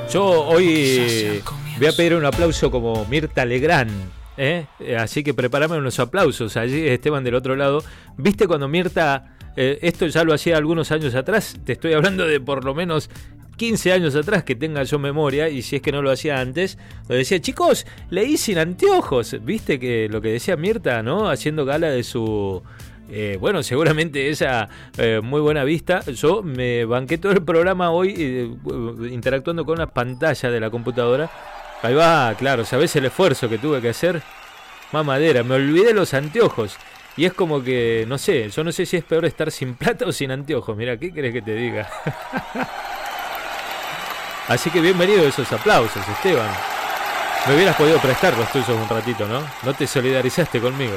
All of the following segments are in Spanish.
Yo hoy voy a pedir un aplauso como Mirta Legrand, así que prepárame unos aplausos. Allí Esteban del otro lado. ¿Viste cuando Mirta, esto ya lo hacía algunos años atrás? Te estoy hablando de por lo menos 15 años atrás que tenga yo memoria, y si es que no lo hacía antes, lo decía, chicos, leí sin anteojos. ¿Viste que lo que decía Mirta, no? Haciendo gala de su... bueno, seguramente esa muy buena vista. Yo me banqué todo el programa hoy interactuando con la pantalla de la computadora. Ahí va, claro, ¿sabés el esfuerzo que tuve que hacer? Mamadera, me olvidé los anteojos. Y es como que, no sé, yo no sé si es peor estar sin plata o sin anteojos. Mira, ¿qué querés que te diga? Así que bienvenido a esos aplausos, Esteban. Me hubieras podido prestar los tuyos un ratito, ¿no? No te solidarizaste conmigo.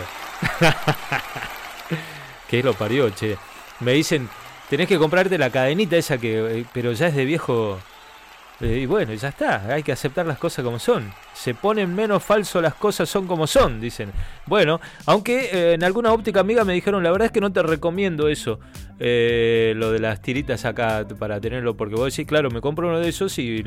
Que lo parió, che. Me dicen, tenés que comprarte la cadenita esa que... pero ya es de viejo... y bueno, ya está. Hay que aceptar las cosas como son. Se ponen menos falso, las cosas son como son, dicen. Bueno, aunque en alguna óptica amiga me dijeron, la verdad es que no te recomiendo eso. Lo de las tiritas acá para tenerlo. Porque vos decís, claro, me compro uno de esos y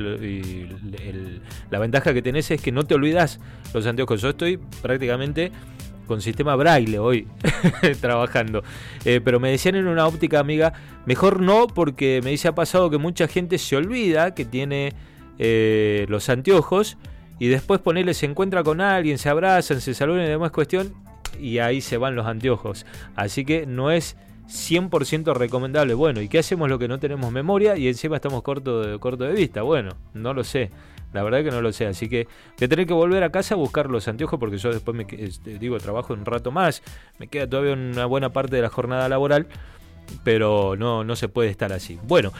la ventaja que tenés es que no te olvidás los anteojos. Yo estoy prácticamente... con sistema braille hoy trabajando, pero me decían en una óptica amiga, mejor no, porque me dice, ha pasado que mucha gente se olvida que tiene los anteojos y después ponele, se encuentra con alguien, se abrazan, se saludan y demás cuestión, y ahí se van los anteojos, así que no es 100% recomendable. Bueno, ¿y qué hacemos lo que no tenemos memoria y encima estamos corto de vista? Bueno, no lo sé. La verdad que no lo sé, así que voy a tener que volver a casa a buscar los anteojos porque yo después trabajo un rato más, me queda todavía una buena parte de la jornada laboral, pero no se puede estar así. Bueno,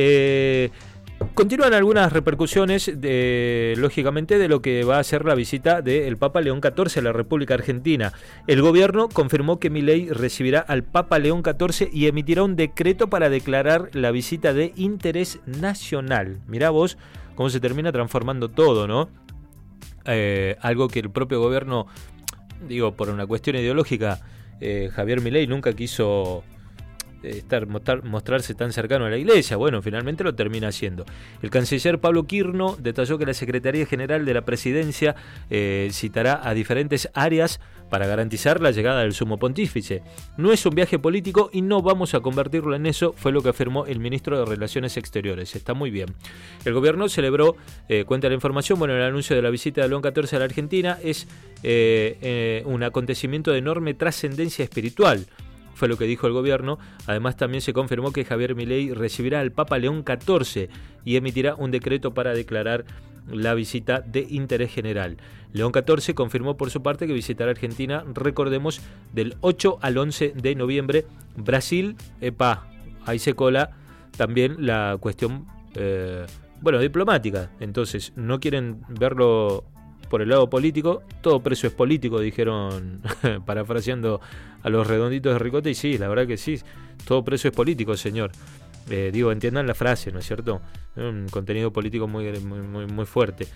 continúan algunas repercusiones, lógicamente, de lo que va a ser la visita del Papa León XIV a la República Argentina. El gobierno confirmó que Milei recibirá al Papa León XIV y emitirá un decreto para declarar la visita de interés nacional. Mirá vos cómo se termina transformando todo, ¿no? Algo que el propio gobierno, digo, por una cuestión ideológica, Javier Milei nunca quiso mostrarse tan cercano a la iglesia. Bueno, finalmente lo termina haciendo. El canciller Pablo Quirno detalló que la Secretaría General de la Presidencia citará a diferentes áreas para garantizar la llegada del sumo pontífice. No es un viaje político y no vamos a convertirlo en eso, fue lo que afirmó el ministro de Relaciones Exteriores. Está muy bien. El gobierno celebró, cuenta la información, bueno, el anuncio de la visita de León XIV a la Argentina es un acontecimiento de enorme trascendencia espiritual. Fue lo que dijo el gobierno. Además, también se confirmó que Javier Milei recibirá al Papa León XIV y emitirá un decreto para declarar la visita de interés general. León XIV confirmó por su parte que visitará Argentina, recordemos, del 8 al 11 de noviembre. Brasil, ahí se cola también la cuestión, diplomática. Entonces, no quieren verlo por el lado político, todo preso es político, dijeron parafraseando a los redonditos de Ricota, y sí, la verdad que sí, todo preso es político, señor. Entiendan la frase, ¿no es cierto? Un contenido político muy fuerte.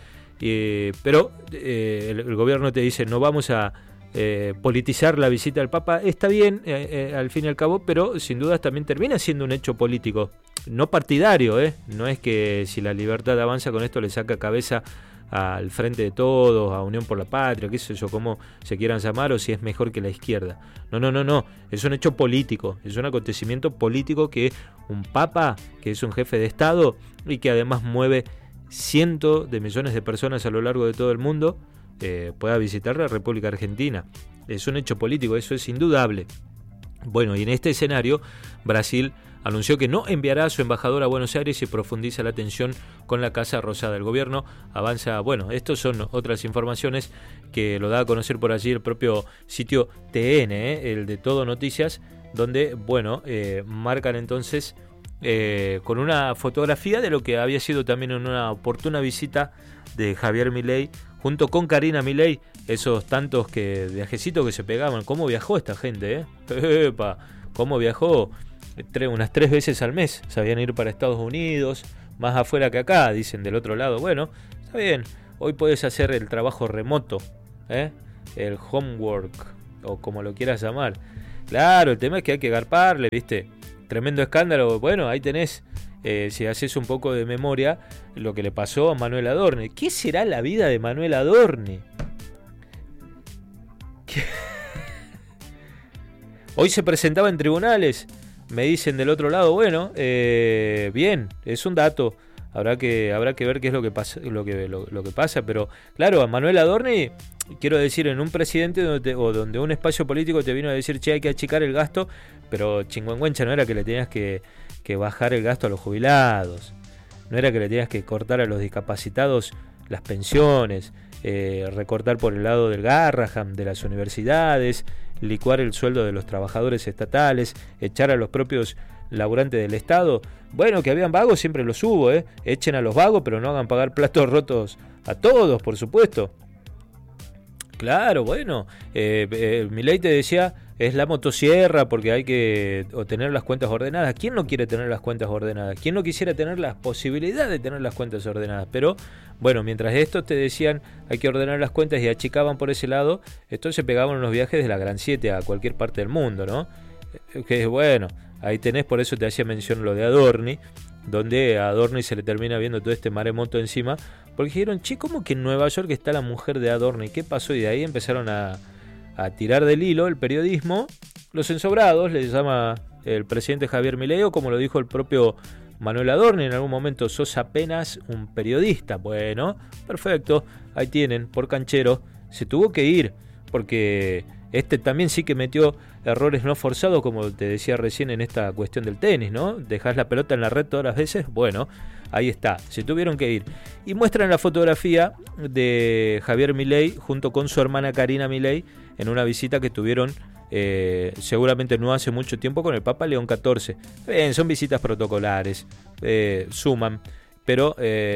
Pero el gobierno te dice, no vamos a politizar la visita del Papa. Está bien, al fin y al cabo, pero sin dudas también termina siendo un hecho político, no partidario, no es que si la Libertad Avanza con esto le saca cabeza al Frente de Todos, a Unión por la Patria, qué sé yo, cómo se quieran llamar, o si es mejor que la izquierda. No, es un hecho político, es un acontecimiento político que un papa, que es un jefe de Estado y que además mueve cientos de millones de personas a lo largo de todo el mundo, pueda visitar la República Argentina. Es un hecho político, eso es indudable. Bueno, y en este escenario, Brasil anunció que no enviará a su embajador a Buenos Aires y profundiza la tensión con la Casa Rosada. El gobierno avanza, estos son otras informaciones que lo da a conocer por allí el propio sitio TN, el de Todo Noticias, donde, marcan entonces con una fotografía de lo que había sido también una oportuna visita de Javier Milei junto con Karina Milei, esos tantos viajecitos que se pegaban. ¿Cómo viajó esta gente? ¿Cómo viajó? Unas 3 veces al mes sabían ir para Estados Unidos, más afuera que acá, dicen del otro lado. Bueno, está bien, hoy puedes hacer el trabajo remoto, el homework, o como lo quieras llamar. Claro, el tema es que hay que garparle, ¿viste? Tremendo escándalo. Bueno, ahí tenés si haces un poco de memoria, lo que le pasó a Manuel Adorni. ¿Qué será la vida de Manuel Adorni? Hoy se presentaba en tribunales, me dicen del otro lado. Bueno, bien, es un dato. Habrá que ver qué es lo que pasa, pero claro, a Manuel Adorni, quiero decir, en un presidente donde un espacio político te vino a decir, che, hay que achicar el gasto, pero chingüengüencha no era que le tenías que bajar el gasto a los jubilados, no era que le tenías que cortar a los discapacitados las pensiones, recortar por el lado del Garraham, de las universidades, licuar el sueldo de los trabajadores estatales, echar a los propios laburantes del Estado. Bueno, que habían vagos, siempre los hubo, echen a los vagos, pero no hagan pagar platos rotos a todos, por supuesto. Claro, bueno, Milei te decía, es la motosierra porque hay que tener las cuentas ordenadas. ¿Quién no quiere tener las cuentas ordenadas? ¿Quién no quisiera tener la posibilidad de tener las cuentas ordenadas? Pero bueno, mientras estos te decían hay que ordenar las cuentas y achicaban por ese lado, estos se pegaban unos viajes de la Gran 7 a cualquier parte del mundo, ¿no? Que bueno, ahí tenés, por eso te hacía mención lo de Adorni, donde a Adorni se le termina viendo todo este maremoto encima, porque dijeron, che, ¿cómo que en Nueva York está la mujer de Adorni? ¿Qué pasó? Y de ahí empezaron a tirar del hilo el periodismo, los ensobrados, les llama el presidente Javier Milei, o como lo dijo el propio Manuel Adorni en algún momento, sos apenas un periodista. Bueno, perfecto, ahí tienen, por canchero, se tuvo que ir, porque también sí que metió errores no forzados, como te decía recién en esta cuestión del tenis, ¿no? Dejás la pelota en la red todas las veces, bueno, ahí está, se tuvieron que ir. Y muestran la fotografía de Javier Milei junto con su hermana Karina Milei en una visita que tuvieron seguramente no hace mucho tiempo con el Papa León XIV. Bien, son visitas protocolares, suman, pero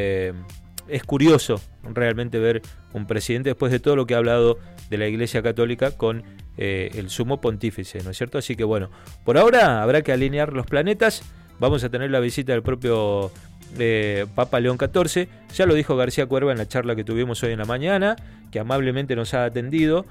es curioso realmente ver un presidente después de todo lo que ha hablado de la Iglesia Católica con el sumo pontífice, ¿no es cierto? Así que bueno, por ahora habrá que alinear los planetas. Vamos a tener la visita del propio Papa León XIV. Ya lo dijo García Cuerva en la charla que tuvimos hoy en la mañana, que amablemente nos ha atendido,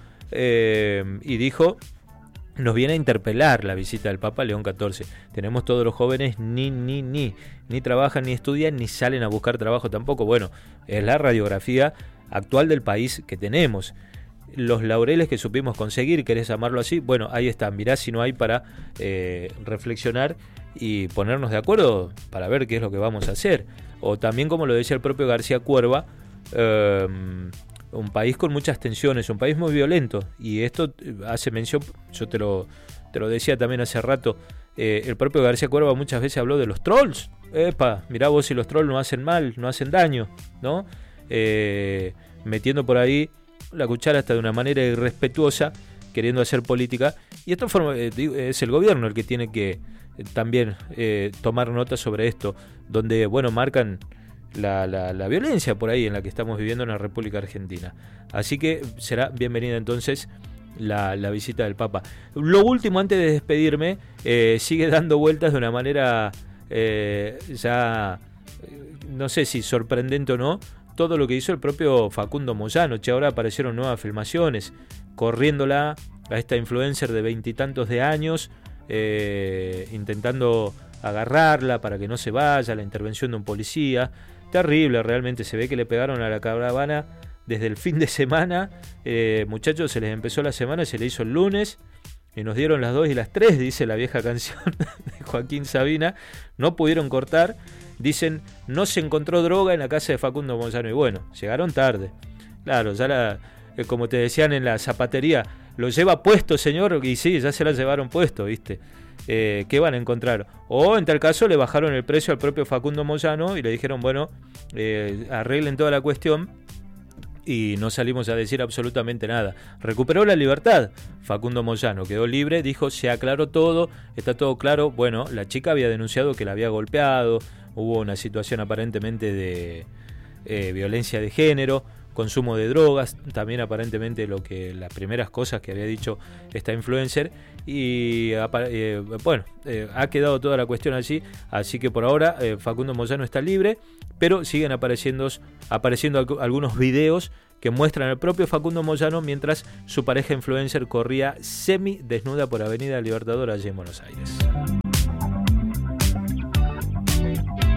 y dijo, nos viene a interpelar la visita del Papa León XIV. Tenemos todos los jóvenes ni trabajan, ni estudian, ni salen a buscar trabajo tampoco. Bueno, es la radiografía actual del país que tenemos. Los laureles que supimos conseguir, querés llamarlo así, bueno, ahí están. Mirá si no hay para reflexionar y ponernos de acuerdo para ver qué es lo que vamos a hacer. O también, como lo decía el propio García Cuerva, un país con muchas tensiones, un país muy violento, y esto hace mención, yo te lo decía también hace rato, el propio García Cuerva muchas veces habló de los trolls. Mirá vos si los trolls no hacen mal, no hacen daño, ¿no? Metiendo por ahí la cuchara hasta de una manera irrespetuosa, queriendo hacer política, y esto es el gobierno el que tiene que también tomar nota sobre esto, donde, bueno, marcan la violencia por ahí en la que estamos viviendo en la República Argentina. Así que será bienvenida entonces la visita del Papa. Lo último, antes de despedirme, sigue dando vueltas de una manera ya no sé si sorprendente o no, todo lo que hizo el propio Facundo Moyano. Che, ahora aparecieron nuevas filmaciones corriéndola a esta influencer de 20 y tantos de años, intentando agarrarla para que no se vaya, la intervención de un policía. Terrible, realmente. Se ve que le pegaron a la caravana desde el fin de semana. Muchachos, se les empezó la semana, se le hizo el lunes y nos dieron las 2 y las 3, dice la vieja canción de Joaquín Sabina. No pudieron cortar. Dicen, no se encontró droga en la casa de Facundo Moyano. Y bueno, llegaron tarde. Claro, ya como te decían en la zapatería, lo lleva puesto, señor. Y sí, ya se la llevaron puesto, ¿viste? ¿Qué van a encontrar? O en tal caso le bajaron el precio al propio Facundo Moyano y le dijeron, bueno, arreglen toda la cuestión y no salimos a decir absolutamente nada. Recuperó la libertad Facundo Moyano, quedó libre, dijo, se aclaró todo, está todo claro. Bueno, la chica había denunciado que la había golpeado, hubo una situación aparentemente de violencia de género, consumo de drogas, también aparentemente las primeras cosas que había dicho esta influencer, y bueno, ha quedado toda la cuestión allí. Así que por ahora Facundo Moyano está libre, pero siguen apareciendo algunos videos que muestran al propio Facundo Moyano mientras su pareja influencer corría semi desnuda por Avenida Libertador allí en Buenos Aires.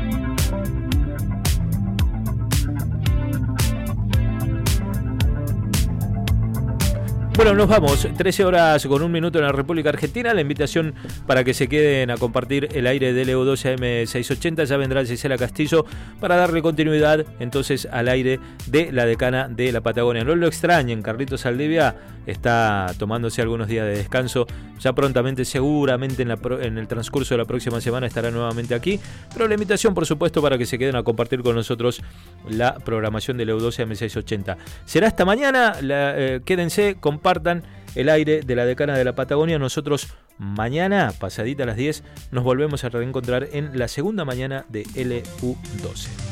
Bueno, nos vamos. 13 horas con 1 minuto en la República Argentina. La invitación para que se queden a compartir el aire del EU12 AM680. Ya vendrá Gisela Castillo para darle continuidad entonces al aire de la decana de la Patagonia. No lo extrañen, Carlitos Saldivia está tomándose algunos días de descanso. Ya prontamente, seguramente en el transcurso de la próxima semana estará nuevamente aquí. Pero la invitación, por supuesto, para que se queden a compartir con nosotros la programación del EU12 AM680. Será hasta mañana. Quédense, compartan el aire de la decana de la Patagonia. Nosotros mañana, pasadita a las 10, nos volvemos a reencontrar en la segunda mañana de LU12.